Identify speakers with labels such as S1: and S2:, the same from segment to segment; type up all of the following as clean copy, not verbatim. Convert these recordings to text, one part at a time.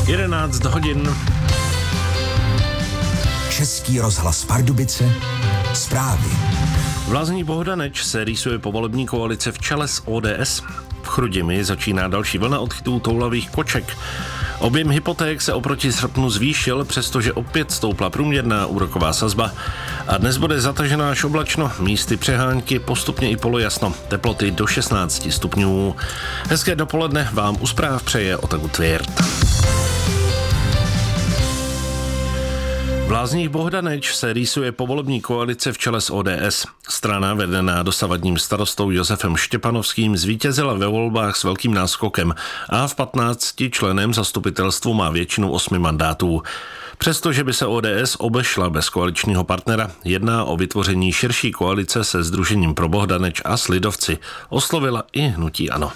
S1: 11 hodin.
S2: Český rozhlas Pardubice, zprávy.
S1: V Lázních Bohdaneč se rýsuje povolební koalice v čele s ODS. V Chrudimi začíná další vlna odchytů toulavých koček. Objem hypoték se oproti srpnu zvýšil, přestože opět stoupla průměrná úroková sazba. A dnes bude zatažená až oblačno, místy přehánky, postupně i polojasno, teploty do 16 stupňů. Hezké dopoledne vám u zpráv přeje Otaku Tvěrt. V Lázních Bohdaneč se rýsuje povolební koalice v čele s ODS. Strana vedená dosavadním starostou Josefem Štěpanovským zvítězila ve volbách s velkým náskokem a v 15členném zastupitelstvu má většinu 8 mandátů. Přestože by se ODS obešla bez koaličního partnera, jedná o vytvoření širší koalice se Sdružením pro Bohdaneč a s lidovci. Oslovila i hnutí ANO.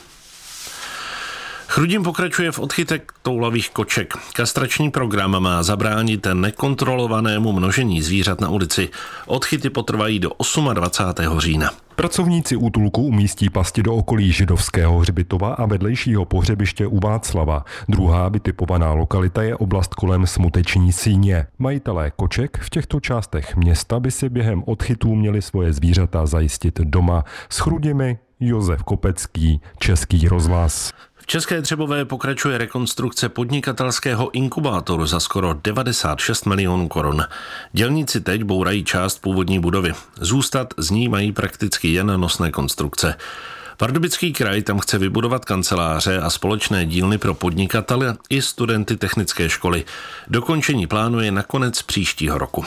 S1: Chrudim pokračuje v odchytek toulavých koček. Kastrační program má zabránit nekontrolovanému množení zvířat na ulici. Odchyty potrvají do 28. října.
S3: Pracovníci útulku umístí pasti do okolí židovského hřbitova a vedlejšího pohřebiště u Václava. Druhá vytipovaná lokalita je oblast kolem Smuteční síně. Majitelé koček v těchto částech města by si během odchytů měli svoje zvířata zajistit doma. S Chrudimi Josef Kopecký, Český rozhlas.
S1: V České Třebové pokračuje rekonstrukce podnikatelského inkubátoru za skoro 96 milionů korun. Dělníci teď bourají část původní budovy. Zůstat z ní mají prakticky jen nosné konstrukce. Pardubický kraj tam chce vybudovat kanceláře a společné dílny pro podnikatele i studenty technické školy. Dokončení plánuje na konec příštího roku.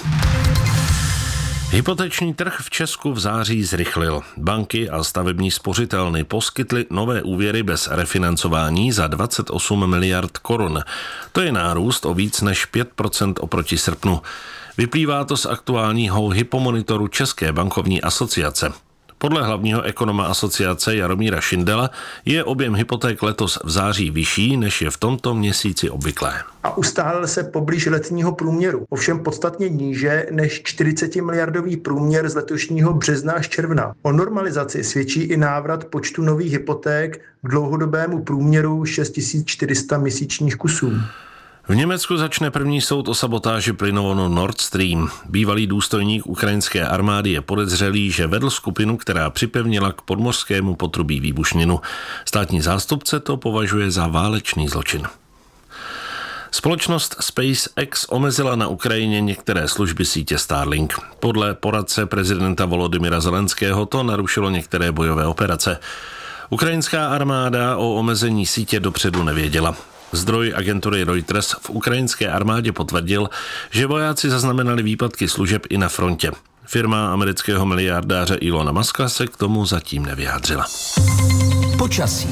S1: Hypoteční trh v Česku v září zrychlil. Banky a stavební spořitelny poskytly nové úvěry bez refinancování za 28 miliard korun. To je nárůst o víc než 5% oproti srpnu. Vyplývá to z aktuálního hypomonitoru České bankovní asociace. Podle hlavního ekonoma asociace Jaromíra Šindela je objem hypoték letos v září vyšší, než je v tomto měsíci obvyklé.
S4: A ustálil se poblíž letního průměru, ovšem podstatně níže než 40 miliardový průměr z letošního března až června. O normalizaci svědčí i návrat počtu nových hypoték k dlouhodobému průměru 6400 měsíčních kusů.
S1: V Německu začne první soud o sabotáži plynovodu Nord Stream. Bývalý důstojník ukrajinské armády je podezřelý, že vedl skupinu, která připevnila k podmořskému potrubí výbušninu. Státní zástupce to považuje za válečný zločin. Společnost SpaceX omezila na Ukrajině některé služby sítě Starlink. Podle poradce prezidenta Volodymyra Zelenského to narušilo některé bojové operace. Ukrajinská armáda o omezení sítě dopředu nevěděla. Zdroj agentury Reuters v ukrajinské armádě potvrdil, že vojáci zaznamenali výpadky služeb i na frontě. Firma amerického miliardáře Ilona Muska se k tomu zatím nevyjádřila.
S2: Počasí.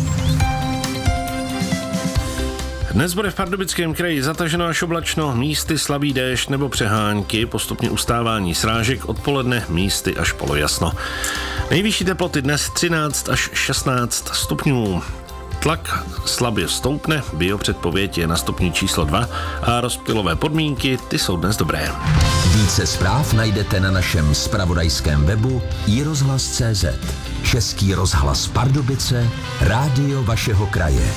S1: Dnes bude v Pardubickém kraji zataženo až oblačno, místy slabý déšť nebo přehánky, postupně ustávání srážek, odpoledne místy až polojasno. Nejvyšší teploty dnes 13 až 16 stupňů. Tlak slabě stoupne, biopředpověď je na stupni číslo 2 a rozptylové podmínky, ty jsou dnes dobré.
S2: Více zpráv najdete na našem zpravodajském webu iRozhlas.cz. Český rozhlas Pardubice, rádio vašeho kraje.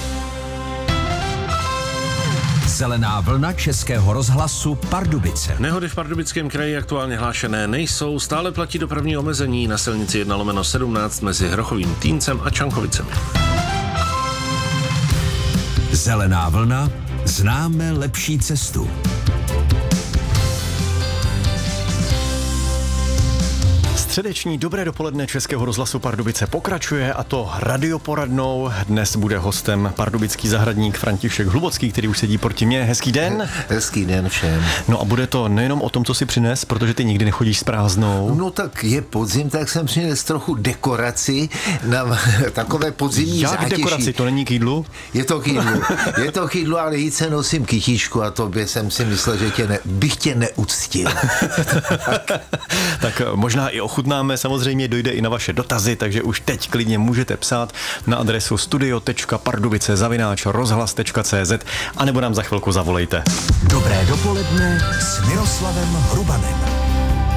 S2: Zelená vlna Českého rozhlasu Pardubice.
S1: Nehody v Pardubickém kraji aktuálně hlášené nejsou, stále platí dopravní omezení na silnici 1/17 mezi Hrochovým Týncem a Čankovicemi.
S2: Zelená vlna, známe lepší cestu.
S5: Středeční dobré dopoledne Českého rozhlasu Pardubice pokračuje, a to radioporadnou. Dnes bude hostem pardubický zahradník František Hlubocký, který už sedí proti mně. Hezký den.
S6: Hezký den všem.
S5: No a bude to nejenom o tom, co si přines, protože ty nikdy nechodíš s prázdnou.
S6: No tak je podzim, tak jsem přines trochu dekoraci na takové podzimní zátěží.
S5: Jak dekoraci? To není k jídlu?
S6: Je to k jídlu, ale jíc se nosím kytičku a tobě jsem si myslel, že bych tě neuctil.
S5: Tak možná i ochutnáme, samozřejmě dojde i na vaše dotazy, takže už teď klidně můžete psát na adresu studio.pardubice@rozhlas.cz a nebo nám za chvilku zavolejte.
S2: Dobré dopoledne s Miroslavem Hrubanem.